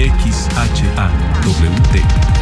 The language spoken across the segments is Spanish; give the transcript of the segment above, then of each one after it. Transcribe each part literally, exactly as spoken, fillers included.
X H A W D.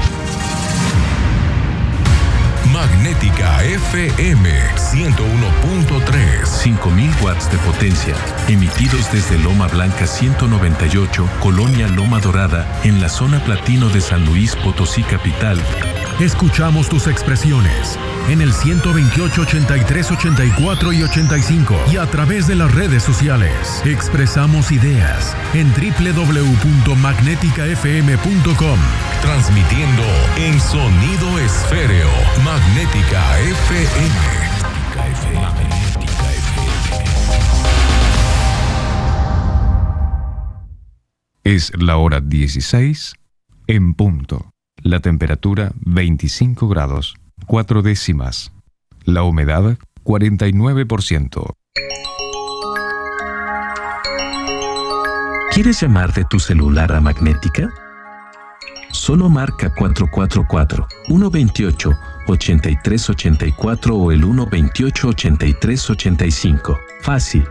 Magnética F M ciento uno punto tres. cinco mil watts de potencia, emitidos desde Loma Blanca ciento noventa y ocho, Colonia Loma Dorada, en la zona platino de San Luis Potosí capital. Escuchamos tus expresiones en el ciento veintiocho, ochenta y tres, ochenta y cuatro y ochenta y cinco y a través de las redes sociales. Expresamos ideas en doble u doble u doble u punto magnética f m punto com. Transmitiendo en sonido esféreo. Magnética F M. Magnética F M. Es la hora dieciséis en punto. La temperatura veinticinco grados, cuatro décimas. La humedad cuarenta y nueve por ciento. ¿Quieres llamar de tu celular a Magnética? Solo marca cuatro cuatro cuatro, uno dos ocho, ocho tres ocho cuatro o el uno dos ocho, ocho tres ocho cinco. Fácil.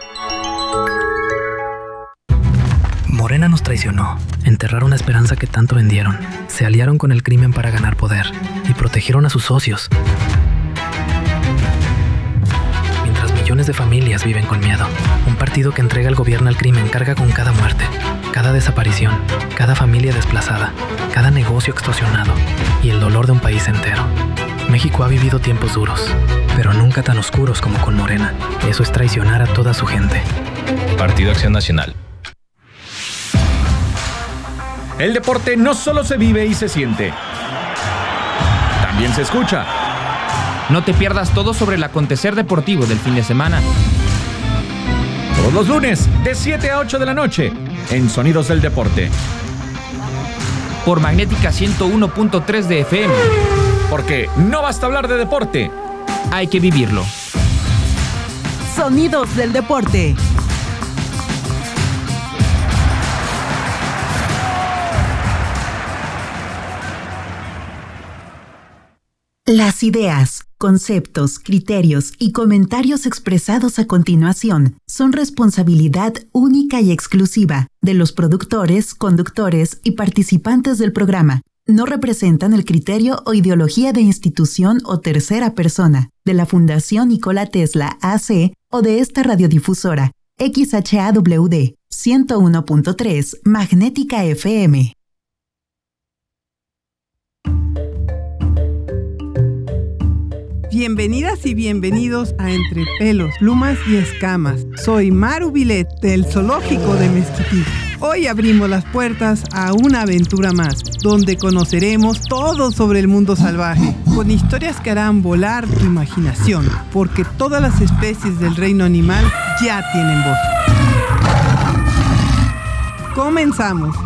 Morena nos traicionó, enterraron la esperanza que tanto vendieron, se aliaron con el crimen para ganar poder y protegieron a sus socios. Mientras millones de familias viven con miedo, un partido que entrega el gobierno al crimen carga con cada muerte, cada desaparición, cada familia desplazada, cada negocio extorsionado y el dolor de un país entero. México ha vivido tiempos duros, pero nunca tan oscuros como con Morena. Eso es traicionar a toda su gente. Partido Acción Nacional. El deporte no solo se vive y se siente, también se escucha. No te pierdas todo sobre el acontecer deportivo del fin de semana. Todos los lunes, de siete a ocho de la noche, en Sonidos del Deporte. Por Magnética ciento uno punto tres de F M. Porque no basta hablar de deporte, hay que vivirlo. Sonidos del Deporte. Las ideas, conceptos, criterios y comentarios expresados a continuación son responsabilidad única y exclusiva de los productores, conductores y participantes del programa. No representan el criterio o ideología de institución o tercera persona, de la Fundación Nikola Tesla A C o de esta radiodifusora, X H A W D, ciento uno punto tres, Magnética F M. Bienvenidas y bienvenidos a Entre Pelos, Plumas y Escamas. Soy Maru Vilet del Zoológico de Mezquití. Hoy abrimos las puertas a una aventura más, donde conoceremos todo sobre el mundo salvaje, con historias que harán volar tu imaginación, porque todas las especies del reino animal ya tienen voz. Comenzamos.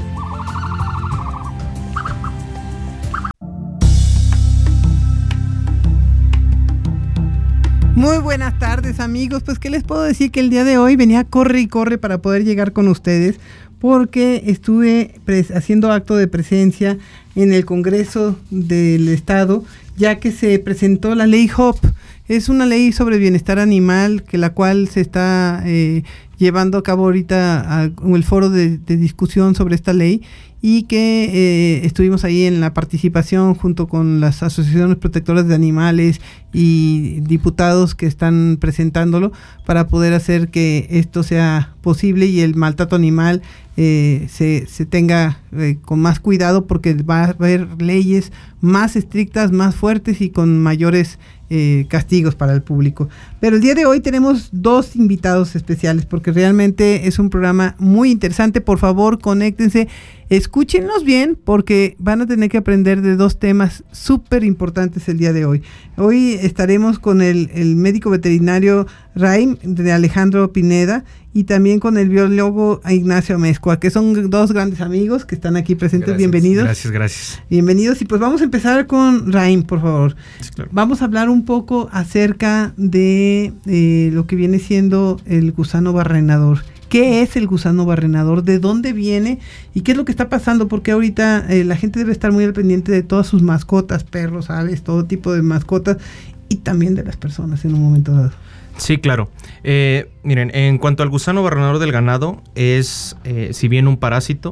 Muy buenas tardes, amigos. Pues, ¿qué les puedo decir? Que el día de hoy venía corre y corre para poder llegar con ustedes, porque estuve pres- haciendo acto de presencia en el Congreso del Estado, ya que se presentó la ley H O P. Es una ley sobre bienestar animal, que la cual se está eh, llevando a cabo ahorita a, el foro de, de discusión sobre esta ley, y que eh, estuvimos ahí en la participación junto con las asociaciones protectoras de animales y diputados que están presentándolo para poder hacer que esto sea posible y el maltrato animal eh, se, se tenga eh, con más cuidado, porque va a haber leyes más estrictas, más fuertes y con mayores eh, castigos para el público. Pero el día de hoy tenemos dos invitados especiales, porque realmente es un programa muy interesante. Por favor, conéctense, escúchenlos bien, porque van a tener que aprender de dos temas súper importantes el día de hoy. Hoy estaremos con el, el médico veterinario Raim de Alejandro Pineda, y también con el biólogo Ignacio Amezcua, que son dos grandes amigos que están aquí presentes. Gracias, bienvenidos. Gracias, gracias. Bienvenidos. Y pues vamos a empezar con Raim, por favor. Sí, claro. Vamos a hablar un poco acerca de eh, lo que viene siendo el gusano barrenador. ¿Qué es el gusano barrenador? ¿De dónde viene? ¿Y qué es lo que está pasando? Porque ahorita eh, la gente debe estar muy al pendiente de todas sus mascotas, perros, aves, todo tipo de mascotas, y también de las personas en un momento dado. Sí, claro. Eh, miren, en cuanto al gusano barrenador del ganado, es, eh, si bien un parásito,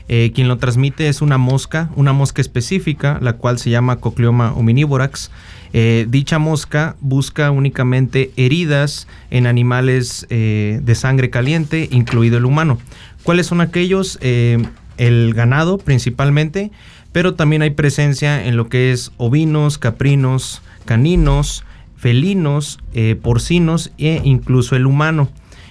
Eh, quien lo transmite es una mosca, una mosca específica, la cual se llama Cocleoma omnivorax. Eh, dicha mosca busca únicamente heridas en animales eh, de sangre caliente, incluido el humano. ¿Cuáles son aquellos? Eh, el ganado principalmente, pero también hay presencia en lo que es ovinos, caprinos, caninos, felinos, eh, porcinos e incluso el humano.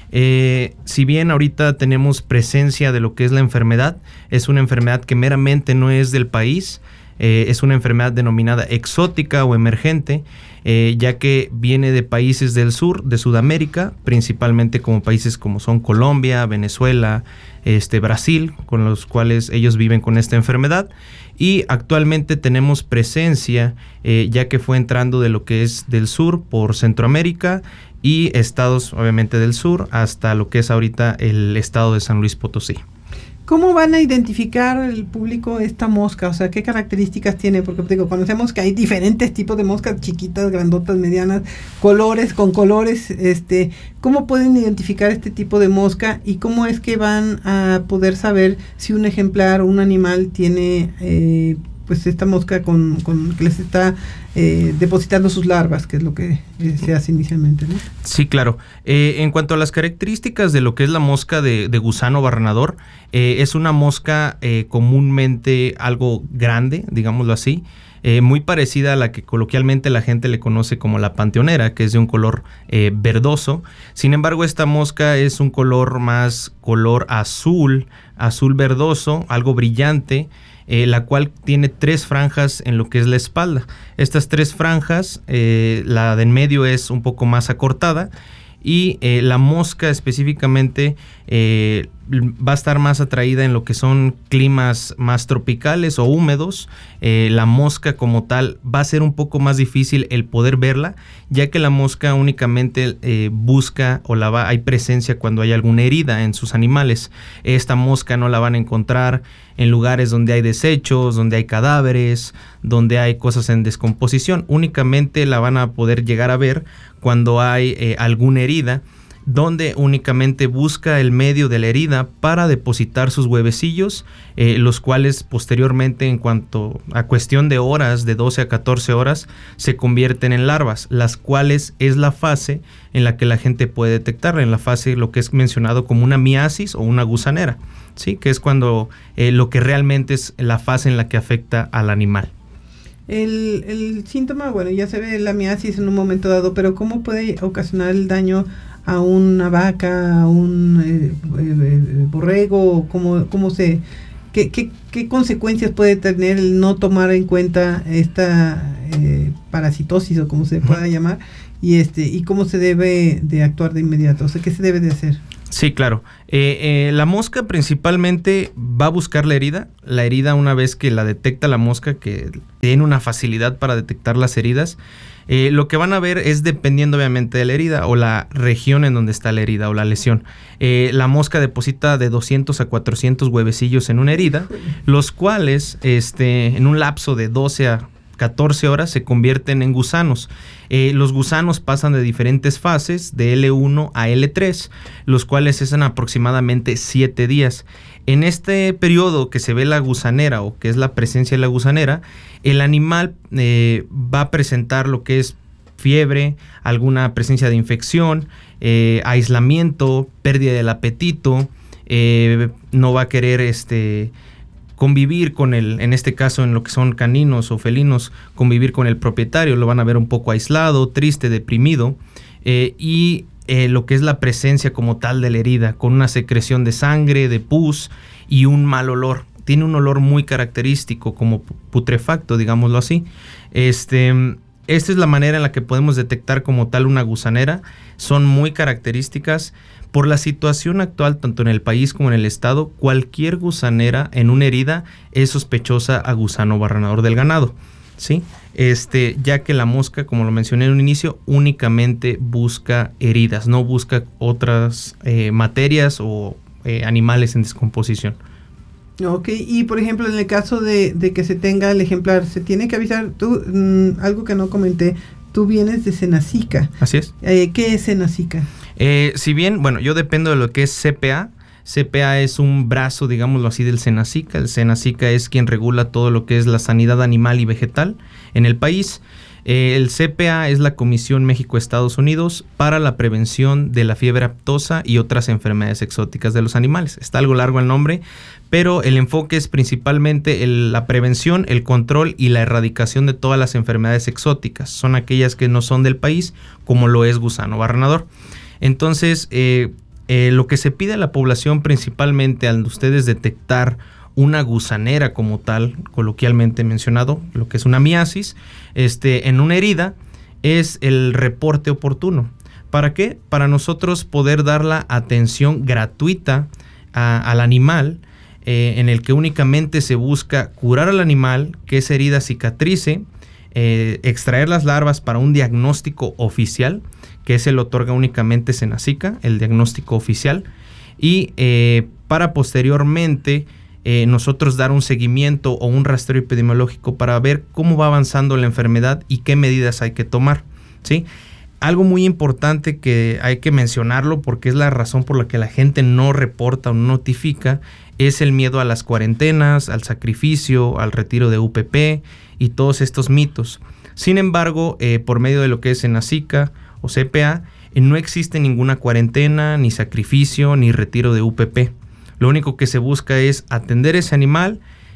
Eh, si bien ahorita tenemos presencia de lo que es la enfermedad, es una enfermedad que meramente no es del país. Eh, es una enfermedad denominada exótica o emergente, eh, ya que viene de países del sur, de Sudamérica, principalmente como países como son Colombia, Venezuela, este, Brasil, con los cuales ellos viven con esta enfermedad. Y actualmente tenemos presencia, eh, ya que fue entrando de lo que es del sur por Centroamérica y estados obviamente del sur hasta lo que es ahorita el estado de San Luis Potosí. ¿Cómo van a identificar el público esta mosca? O sea, ¿qué características tiene? Porque digo, conocemos que hay diferentes tipos de moscas, chiquitas, grandotas, medianas, colores, con colores. Este, ¿cómo pueden identificar este tipo de mosca y cómo es que van a poder saber si un ejemplar o un animal tiene eh, pues esta mosca con, con que les está eh, depositando sus larvas, que es lo que eh, se hace inicialmente, ¿no? Sí, claro. Eh, en cuanto a las características de lo que es la mosca de, de gusano barrenador, eh, es una mosca eh, comúnmente algo grande, digámoslo así, eh, muy parecida a la que coloquialmente la gente le conoce como la panteonera, que es de un color eh, verdoso. Sin embargo, esta mosca es un color más color azul, azul verdoso, algo brillante, Eh, la cual tiene tres franjas en lo que es la espalda. Estas tres franjas, eh, la de en medio es un poco más acortada y eh, la mosca específicamente eh, va a estar más atraída en lo que son climas más tropicales o húmedos. Eh, la mosca como tal va a ser un poco más difícil el poder verla, ya que la mosca únicamente eh, busca o la va, hay presencia cuando hay alguna herida en sus animales. Esta mosca no la van a encontrar en lugares donde hay desechos, donde hay cadáveres, donde hay cosas en descomposición. Únicamente la van a poder llegar a ver cuando hay eh, alguna herida, donde únicamente busca el medio de la herida para depositar sus huevecillos, eh, los cuales posteriormente, en cuanto a cuestión de horas, de doce a catorce horas, se convierten en larvas, las cuales es la fase en la que la gente puede detectarla, en la fase lo que es mencionado como una miasis o una gusanera, ¿sí? Que es cuando eh, lo que realmente es la fase en la que afecta al animal. El, el síntoma, bueno, ya se ve la miasis en un momento dado, pero ¿cómo puede ocasionar el daño a una vaca, a un eh, eh, borrego? ¿Cómo, cómo se, qué, qué, qué consecuencias puede tener el no tomar en cuenta esta eh, parasitosis o como se pueda llamar, y este y cómo se debe de actuar de inmediato? O sea, ¿qué se debe de hacer? Sí, claro. Eh, eh, la mosca principalmente va a buscar la herida. La herida, una vez que la detecta la mosca, que tiene una facilidad para detectar las heridas, eh, lo que van a ver es dependiendo obviamente de la herida o la región en donde está la herida o la lesión. Eh, la mosca deposita de doscientos a cuatrocientos huevecillos en una herida, los cuales este, en un lapso de doce a catorce horas se convierten en gusanos. Eh, los gusanos pasan de diferentes fases, de ele uno a ele tres, los cuales cesan aproximadamente siete días. En este periodo que se ve la gusanera o que es la presencia de la gusanera, el animal eh, va a presentar lo que es fiebre, alguna presencia de infección, eh, aislamiento, pérdida del apetito, eh, no va a querer este convivir con el, en este caso en lo que son caninos o felinos, convivir con el propietario, lo van a ver un poco aislado, triste, deprimido, eh, y eh, lo que es la presencia como tal de la herida, con una secreción de sangre, de pus y un mal olor. Tiene un olor muy característico, como putrefacto, digámoslo así. Este, esta es la manera en la que podemos detectar como tal una gusanera. Son muy características. Por la situación actual, tanto en el país como en el estado, cualquier gusanera en una herida es sospechosa a gusano barrenador del ganado, ¿sí? Este, ya que la mosca, como lo mencioné en un inicio, únicamente busca heridas, no busca otras eh, materias o eh, animales en descomposición. Ok, y por ejemplo, en el caso de, de que se tenga el ejemplar, se tiene que avisar, tú, mmm, algo que no comenté, tú vienes de Senacica. Así es. Eh, ¿Qué es Senacica? Eh, si bien, bueno, yo dependo de lo que es C P A. C P A es un brazo, digámoslo así, del Senacica. El Senacica es quien regula todo lo que es la sanidad animal y vegetal en el país. Eh, el C P A es la Comisión México-Estados Unidos para la prevención de la fiebre aftosa y otras enfermedades exóticas de los animales. Está algo largo el nombre, pero el enfoque es principalmente el, la prevención, el control y la erradicación de todas las enfermedades exóticas. Son aquellas que no son del país, como lo es gusano barrenador. Entonces, eh, eh, lo que se pide a la población principalmente al ustedes detectar una gusanera como tal, coloquialmente mencionado, lo que es una miasis, este, en una herida, es el reporte oportuno. ¿Para qué? Para nosotros poder dar la atención gratuita a, al animal, eh, en el que únicamente se busca curar al animal, que esa herida cicatrice, eh, extraer las larvas para un diagnóstico oficial, que ese lo otorga únicamente Senacica, el diagnóstico oficial, y eh, para posteriormente Eh, nosotros dar un seguimiento o un rastreo epidemiológico para ver cómo va avanzando la enfermedad y qué medidas hay que tomar, ¿sí? Algo muy importante que hay que mencionarlo, porque es la razón por la que la gente no reporta o no notifica, es el miedo a las cuarentenas, al sacrificio, al retiro de U P P y todos estos mitos. Sin embargo, eh, por medio de lo que es Senacica o C P A, eh, no existe ninguna cuarentena, ni sacrificio, ni retiro de U P P. Lo único que se busca es atender ese animal,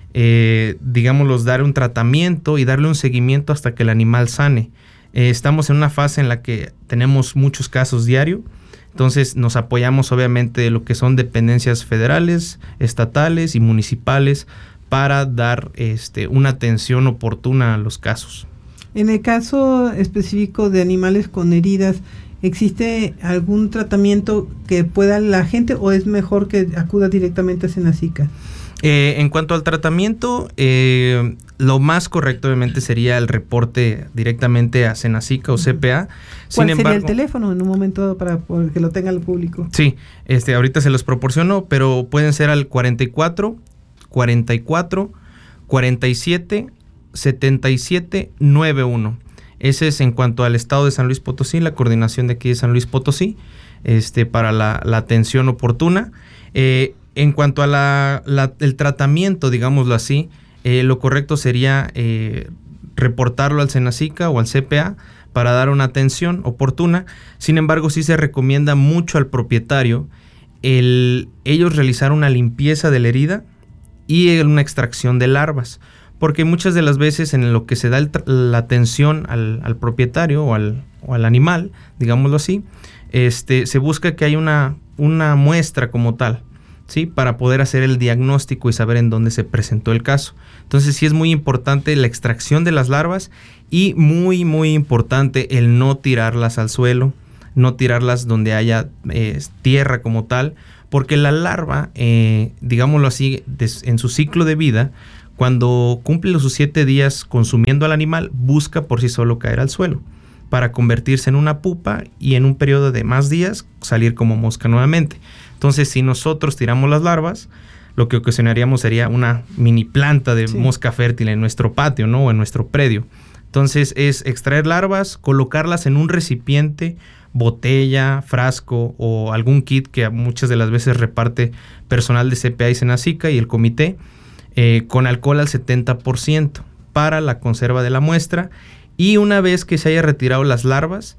eh, digámoslo, dar un tratamiento y darle un seguimiento hasta que el animal sane. Eh, estamos en una fase en la que tenemos muchos casos diario, entonces nos apoyamos obviamente de lo que son dependencias federales, estatales y municipales para dar este, una atención oportuna a los casos. En el caso específico de animales con heridas, ¿existe algún tratamiento que pueda la gente o es mejor que acuda directamente a Senacica? Eh, en cuanto al tratamiento, eh, lo más correcto obviamente sería el reporte directamente a Senacica o C P A. ¿Cuál Sin sería embargo, el teléfono en un momento para que lo tenga el público? Sí, este, ahorita se los proporciono, pero pueden ser al cuarenta y cuatro, cuarenta y cuatro, cuarenta y siete, setenta y siete, noventa y uno. Ese es en cuanto al estado de San Luis Potosí, la coordinación de aquí de San Luis Potosí, este, para la, la atención oportuna. Eh, en cuanto a la, la, el tratamiento, digámoslo así, eh, lo correcto sería eh, reportarlo al Senacica o al C P A para dar una atención oportuna. Sin embargo, sí se recomienda mucho al propietario el ellos realizar una limpieza de la herida y una extracción de larvas. Porque muchas de las veces en lo que se da el, la atención al, al propietario o al, o al animal, digámoslo así, este, se busca que haya una, una muestra como tal, ¿sí? Para poder hacer el diagnóstico y saber en dónde se presentó el caso. Entonces sí es muy importante la extracción de las larvas y muy, muy importante el no tirarlas al suelo, no tirarlas donde haya eh, tierra como tal, porque la larva, eh, digámoslo así, des, en su ciclo de vida, cuando cumple los sus siete días consumiendo al animal, busca por sí solo caer al suelo para convertirse en una pupa y en un periodo de más días salir como mosca nuevamente. Entonces, si nosotros tiramos las larvas, lo que ocasionaríamos sería una mini planta de sí. mosca fértil en nuestro patio, ¿no? O en nuestro predio. Entonces, es extraer larvas, colocarlas en un recipiente, botella, frasco o algún kit que muchas de las veces reparte personal de C P A y Senacica y el comité, Eh, con alcohol al setenta por ciento para la conserva de la muestra, y una vez que se haya retirado las larvas,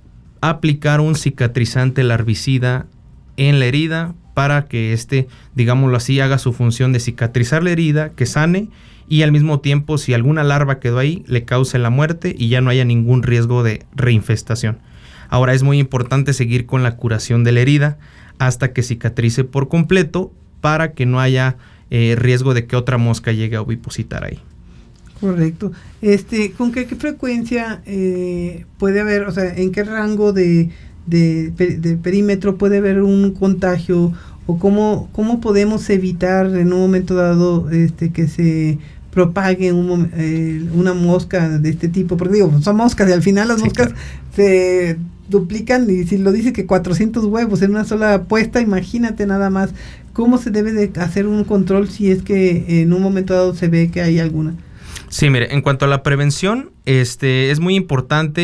aplicar un cicatrizante larvicida en la herida para que este, digámoslo así, haga su función de cicatrizar la herida, que sane, y al mismo tiempo, si alguna larva quedó ahí, le cause la muerte y ya no haya ningún riesgo de reinfestación. Ahora es muy importante seguir con la curación de la herida hasta que cicatrice por completo para que no haya Eh, riesgo de que otra mosca llegue a ovipositar ahí. Correcto. Este, ¿con qué, qué frecuencia eh, puede haber, o sea, en qué rango de, de, de perímetro puede haber un contagio, o cómo, cómo podemos evitar en un momento dado este, que se propague un, eh, una mosca de este tipo? Porque digo, son moscas y al final las sí, moscas claro. se duplican, y si lo dice que cuatrocientos huevos en una sola puesta, imagínate nada más. ¿Cómo se debe de hacer un control si es que en un momento dado se ve que hay alguna? Sí, mire, en cuanto a la prevención, este, es muy importante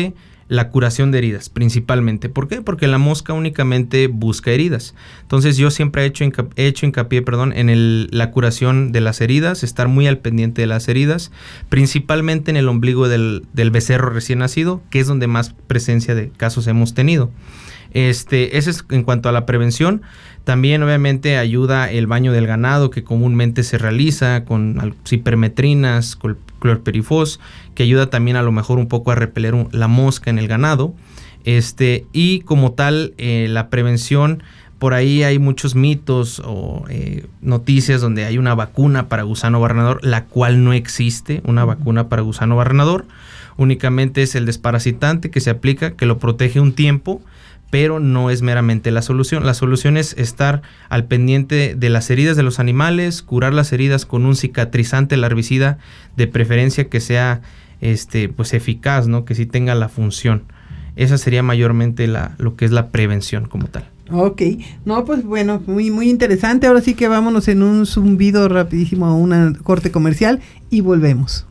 la curación de heridas, principalmente. ¿Por qué? Porque la mosca únicamente busca heridas. Entonces yo siempre he hecho, hinca- he hecho hincapié perdón, en el, la curación de las heridas, estar muy al pendiente de las heridas, principalmente en el ombligo del, del becerro recién nacido, que es donde más presencia de casos hemos tenido. Este, ese es en cuanto a la prevención. También obviamente ayuda el baño del ganado, que comúnmente se realiza con cipermetrinas, con clorpirifos, que ayuda también a lo mejor un poco a repeler un, la mosca en el ganado. Este, y como tal, eh, la prevención, por ahí hay muchos mitos o eh, noticias donde hay una vacuna para gusano barrenador, la cual no existe, una vacuna para gusano barrenador. Únicamente es el desparasitante que se aplica, que lo protege un tiempo, pero no es meramente la solución. La solución es estar al pendiente de las heridas de los animales, curar las heridas con un cicatrizante larvicida, de preferencia que sea este, pues eficaz, ¿no? Que sí tenga la función. Esa sería mayormente la, lo que es la prevención como tal. Ok, no, pues bueno, muy, muy interesante. Ahora sí que vámonos en un zumbido rapidísimo a una corte comercial y volvemos.